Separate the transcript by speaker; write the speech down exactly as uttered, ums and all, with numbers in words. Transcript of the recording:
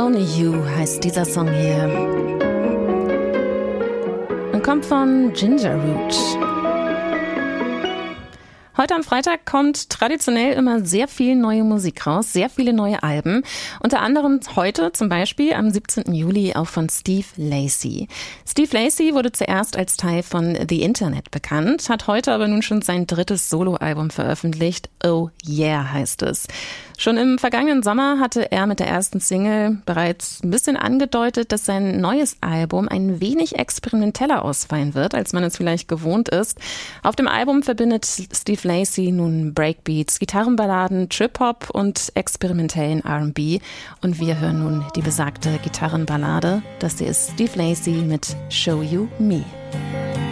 Speaker 1: Only You heißt dieser Song hier und kommt von Ginger Root. Heute am Freitag kommt traditionell immer sehr viel neue Musik raus, sehr viele neue Alben. Unter anderem heute zum Beispiel am siebzehnten Juli auch von Steve Lacy. Steve Lacy wurde zuerst als Teil von The Internet bekannt, hat heute aber nun schon sein drittes Soloalbum veröffentlicht. Oh Yeah heißt es. Schon im vergangenen Sommer hatte er mit der ersten Single bereits ein bisschen angedeutet, dass sein neues Album ein wenig experimenteller ausfallen wird, als man es vielleicht gewohnt ist. Auf dem Album verbindet Steve Lacy nun Breakbeats, Gitarrenballaden, Trip-Hop und experimentellen R and B. Und wir hören nun die besagte Gitarrenballade. Das hier ist Steve Lacy mit Show You Me.